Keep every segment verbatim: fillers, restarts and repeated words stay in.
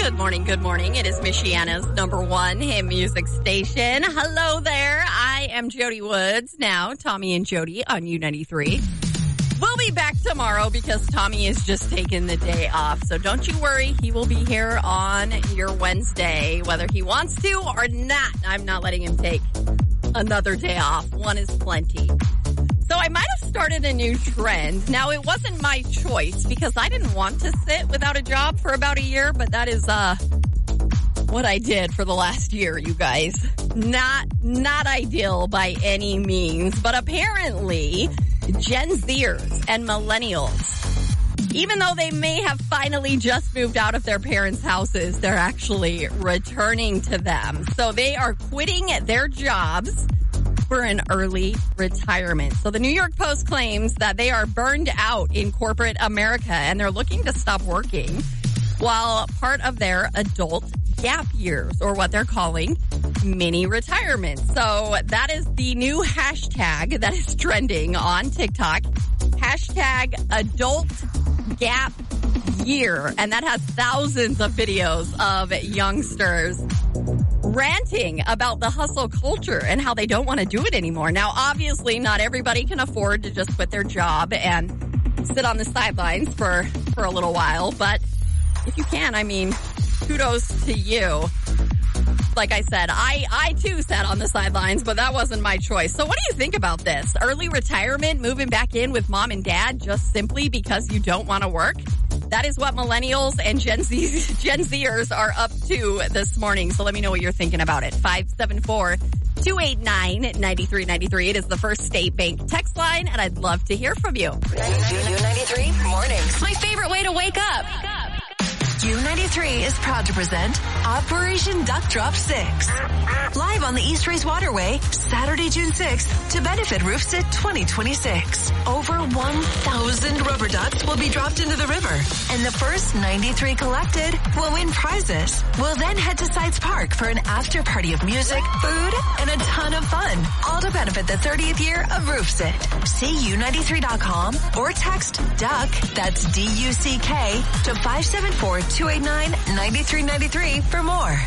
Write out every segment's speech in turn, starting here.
Good morning, good morning. It is Michiana's number one hit music station. Hello there. I am Jody Woods. Now, Tommy and Jody on U ninety-three. We'll be back tomorrow because Tommy is just taking the day off. So don't you worry. He will be here on your Wednesday, whether he wants to or not. I'm not letting him take another day off. One is plenty. So I might have started a new trend. Now, it wasn't my choice because I didn't want to sit without a job for about a year, but that is uh what I did for the last year, you guys. Not not ideal by any means, but apparently Gen Zers and millennials, even though they may have finally just moved out of their parents' houses, they're actually returning to them. So they are quitting their jobs for an early retirement. So the New York Post claims that they are burned out in corporate America and they're looking to stop working while part of their adult gap years, or what they're calling mini retirement. So that is the new hashtag that is trending on TikTok. Hashtag adult gap year. And that has thousands of videos of youngsters ranting about the hustle culture and how they don't want to do it anymore. Now, obviously, not everybody can afford to just quit their job and sit on the sidelines for, for a little while. But if you can, I mean, kudos to you. Like I said, I, I too sat on the sidelines, but that wasn't my choice. So what do you think about this? Early retirement, moving back in with mom and dad just simply because you don't want to work? That is what millennials and Gen Z, Gen Zers are up to this morning. So let me know what you're thinking about it. five seven four, two eight nine, nine three nine three. It is the First State Bank text line, and I'd love to hear from you. U ninety-three mornings. My favorite way to wake up. U ninety-three is proud to present Operation Duck Drop six. Live on the East Race Waterway, Saturday, June sixth, to benefit RoofSit twenty twenty-six. Over one thousand rubber ducks will be dropped into the river, and the first ninety-three collected will win prizes. We'll then head to Sites Park for an after party of music, food, and a ton of fun, all to benefit the thirtieth year of RoofSit. See U ninety-three dot com or text DUCK, that's D U C K, to five seven four, two eight nine, nine three nine three for more.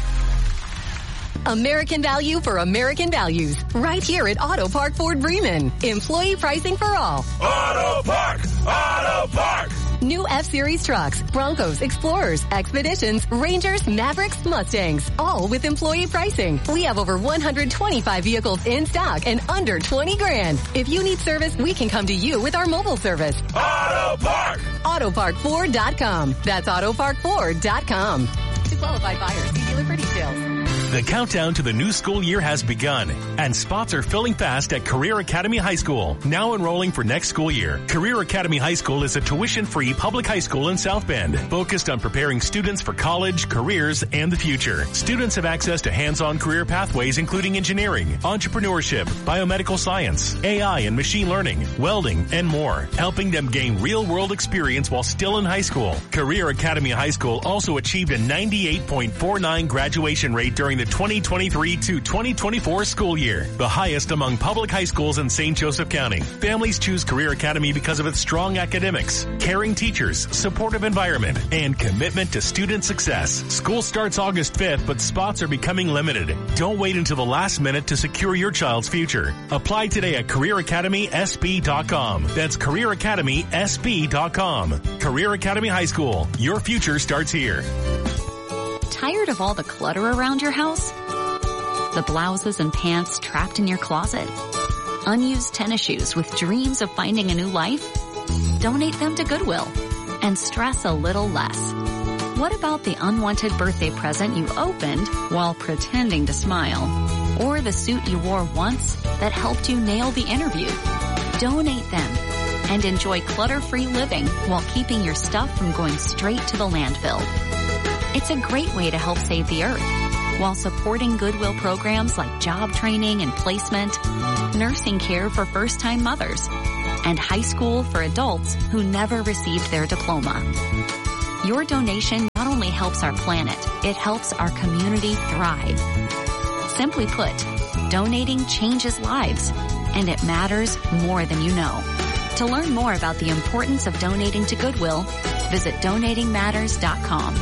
American value for American values. Right here at Auto Park Ford Bremen. Employee pricing for all. Auto Park! Auto Park! New F-Series trucks, Broncos, Explorers, Expeditions, Rangers, Mavericks, Mustangs. All with employee pricing. We have over one hundred twenty-five vehicles in stock and under twenty grand. If you need service, we can come to you with our mobile service. Auto Park! Auto Park Ford dot com. That's Auto Park Ford dot com. To qualified buyers, see dealer for details. The countdown to the new school year has begun, and spots are filling fast at Career Academy High School. Now enrolling for next school year. Career Academy High School is a tuition-free public high school in South Bend, focused on preparing students for college, careers, and the future. Students have access to hands-on career pathways including engineering, entrepreneurship, biomedical science, A I and machine learning, welding, and more, helping them gain real-world experience while still in high school. Career Academy High School also achieved a ninety-eight point four nine graduation rate during the twenty twenty-three to twenty twenty-four school year, the highest among public high schools in Saint Joseph County. Families choose Career Academy because of its strong academics, caring teachers, supportive environment, and commitment to student success. School starts August fifth, but spots are becoming limited. Don't wait until the last minute to secure your child's future. Apply today at career academy s b dot com. That's career academy s b dot com. Career Academy High School. Your future starts here. Tired of all the clutter around your house? The blouses and pants trapped in your closet? Unused tennis shoes with dreams of finding a new life? Donate them to Goodwill and stress a little less. What about the unwanted birthday present you opened while pretending to smile? Or the suit you wore once that helped you nail the interview? Donate them and enjoy clutter-free living while keeping your stuff from going straight to the landfill. It's a great way to help save the earth while supporting Goodwill programs like job training and placement, nursing care for first-time mothers, and high school for adults who never received their diploma. Your donation not only helps our planet, it helps our community thrive. Simply put, donating changes lives, and it matters more than you know. To learn more about the importance of donating to Goodwill, visit donating matters dot com.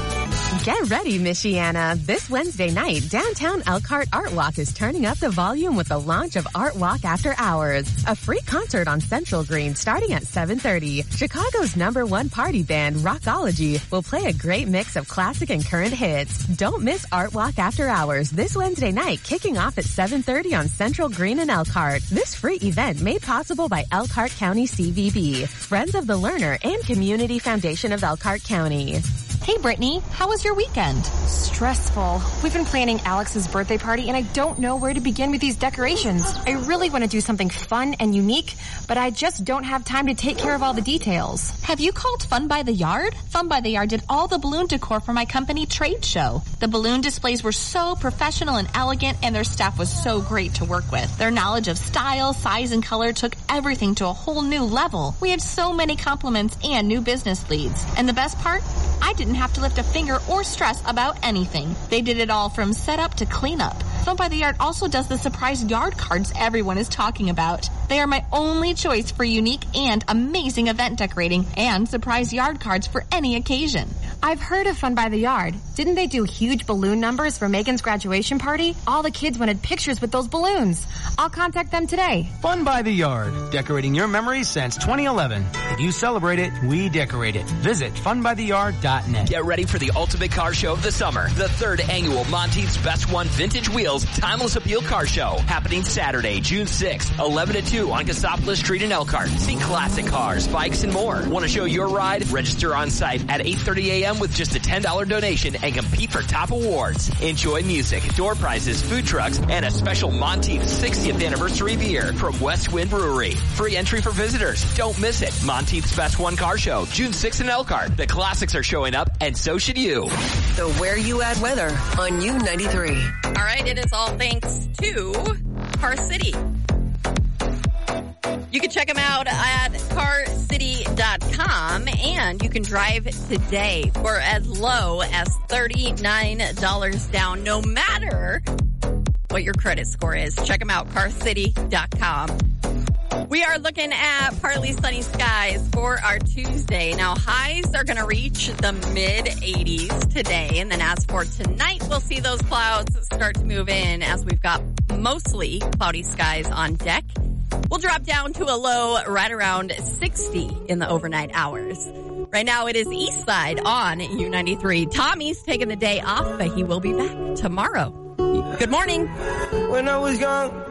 Get ready, Michiana. This Wednesday night, downtown Elkhart Art Walk is turning up the volume with the launch of Art Walk After Hours, a free concert on Central Green starting at seven thirty. Chicago's number one party band, Rockology, will play a great mix of classic and current hits. Don't miss Art Walk After Hours this Wednesday night, kicking off at seven thirty on Central Green in Elkhart. This free event made possible by Elkhart County C V B, Friends of the Learner, and Community Foundation of Elkhart County. Hey, Brittany, how was your weekend? Stressful. We've been planning Alex's birthday party, and I don't know where to begin with these decorations. I really want to do something fun and unique, but I just don't have time to take care of all the details. Have you called Fun by the Yard? Fun by the Yard did all the balloon decor for my company trade show. The balloon displays were so professional and elegant, and their staff was so great to work with. Their knowledge of style, size, and color took everything to a whole new level. We had so many compliments and new business leads. And the best part? I didn't have to lift a finger or stress about anything. They did it all from setup to cleanup. Fun by the Yard also does the surprise yard cards everyone is talking about. They are my only choice for unique and amazing event decorating and surprise yard cards for any occasion. I've heard of Fun by the Yard. Didn't they do huge balloon numbers for Megan's graduation party? All the kids wanted pictures with those balloons. I'll contact them today. Fun by the Yard, decorating your memories since twenty eleven. If you celebrate it, we decorate it. Visit fun by the yard dot net. Get ready for the ultimate car show of the summer. The third annual Monteith's Best One Vintage Wheels Timeless Appeal Car Show. Happening Saturday, June sixth, eleven to two on Cassopolis Street in Elkhart. See classic cars, bikes, and more. Want to show your ride? Register on site at eight thirty a.m. with just a ten dollars donation and compete for top awards. Enjoy music, door prizes, food trucks, and a special Monteith sixtieth anniversary beer from West Wind Brewery. Free entry for visitors. Don't miss it. Monteith's Best One Car Show, June sixth in Elkhart. The classics are showing up, and so should you. The Where You At weather on U ninety-three. All right, it is all thanks to Car City. You can check them out at car city dot com, and you can drive today for as low as thirty-nine dollars down, no matter what your credit score is. Check them out, car city dot com. We are looking at partly sunny skies for our Tuesday. Now, highs are going to reach the mid eighties today, and then as for tonight, we'll see those clouds start to move in as we've got mostly cloudy skies on deck. We'll drop down to a low right around sixty in the overnight hours. Right now, it is East Side on U ninety-three. Tommy's taking the day off, but he will be back tomorrow. Good morning. When I was young,